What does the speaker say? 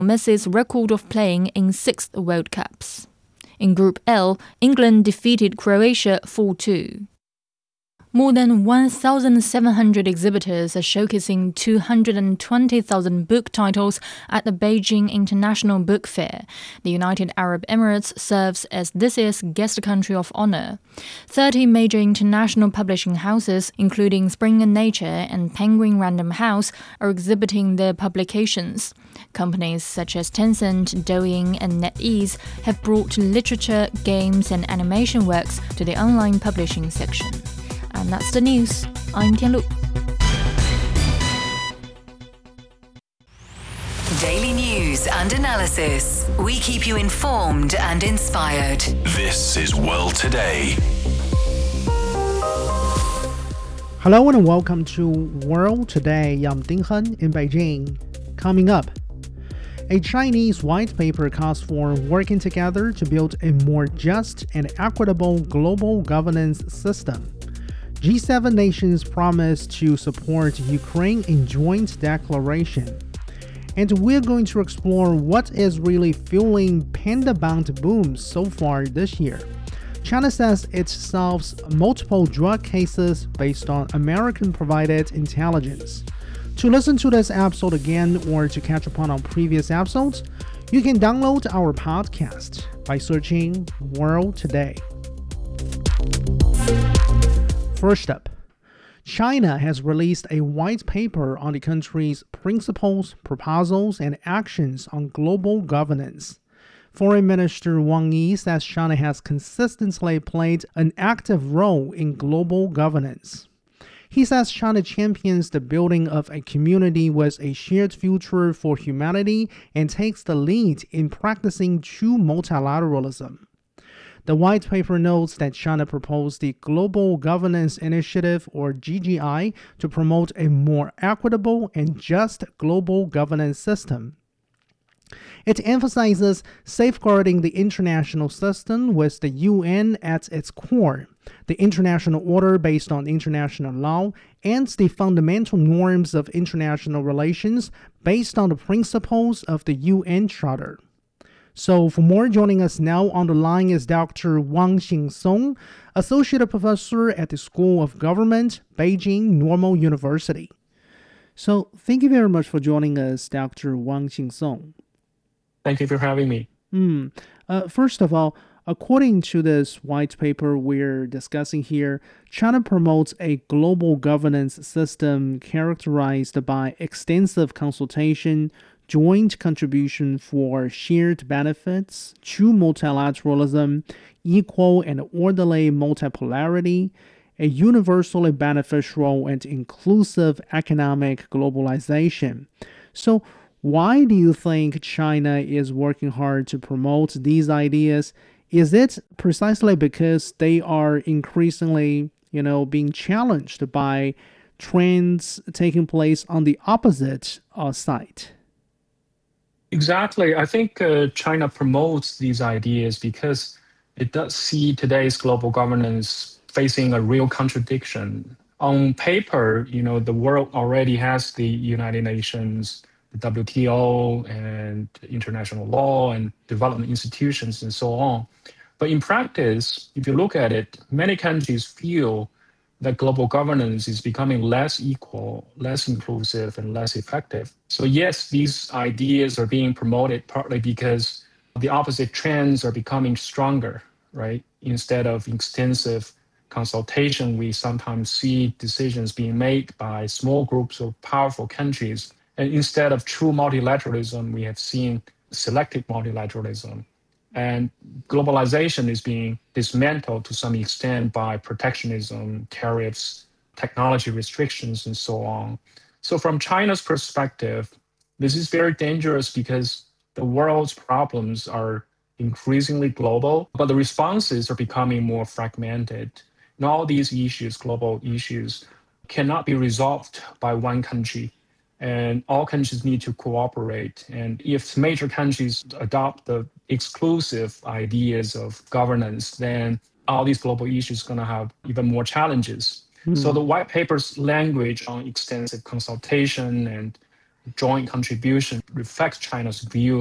Messi's record of playing in 6 World Cups. In Group L, England defeated Croatia 4-2. More than 1,700 exhibitors are showcasing 220,000 book titles at the Beijing International Book Fair. The United Arab Emirates serves as this year's guest country of honor. 30 major international publishing houses, including Springer Nature and Penguin Random House, are exhibiting their publications. Companies such as Tencent, Douyin, and NetEase have brought literature, games, and animation works to the online publishing section. And that's the news. I'm Tianlu. Daily news and analysis. We keep you informed and inspired. This is World Today. Hello and welcome to World Today. I'm Ding Hen in Beijing. Coming up, a Chinese white paper calls for working together to build a more just and equitable global governance system. G7 nations promise to support Ukraine in joint declaration. And we're going to explore what is really fueling panda-bound boom so far this year. China says it solves multiple drug cases based on American-provided intelligence. To listen to this episode again or to catch up on our previous episodes, you can download our podcast by searching World Today. First up, China has released a white paper on the country's principles, proposals, and actions on global governance. Foreign Minister Wang Yi says China has consistently played an active role in global governance. He says China champions the building of a community with a shared future for humanity and takes the lead in practicing true multilateralism. The white paper notes that China proposed the Global Governance Initiative, or GGI, to promote a more equitable and just global governance system. It emphasizes safeguarding the international system with the UN at its core, the international order based on international law, and the fundamental norms of international relations based on the principles of the UN Charter. So for more, joining us now on the line is Dr. Wang Xingsong, Associate Professor at the School of Government, Beijing Normal University. So thank you very much for joining us, Dr. Wang Xingsong. Thank you for having me. First of all, according to this white paper we're discussing here, China promotes a global governance system characterized by extensive consultation, joint contribution for shared benefits, true multilateralism, equal and orderly multipolarity, a universally beneficial and inclusive economic globalization. So, why do you think China is working hard to promote these ideas? Is it precisely because they are increasingly, being challenged by trends taking place on the opposite side? Exactly. I think China promotes these ideas because it does see today's global governance facing a real contradiction. On paper, the world already has the United Nations, the WTO, and international law and development institutions and so on. But in practice, if you look at it, many countries feel that global governance is becoming less equal, less inclusive, and less effective. So yes, these ideas are being promoted partly because the opposite trends are becoming stronger, right? Instead of extensive consultation, we sometimes see decisions being made by small groups of powerful countries. And instead of true multilateralism, we have seen selective multilateralism. And globalization is being dismantled to some extent by protectionism, tariffs, technology restrictions, and so on. So from China's perspective, this is very dangerous because the world's problems are increasingly global, but the responses are becoming more fragmented. And all these issues, global issues, cannot be resolved by one country. And all countries need to cooperate. And if major countries adopt the exclusive ideas of governance, then all these global issues are going to have even more challenges. So the white paper's language on extensive consultation and joint contribution reflects China's view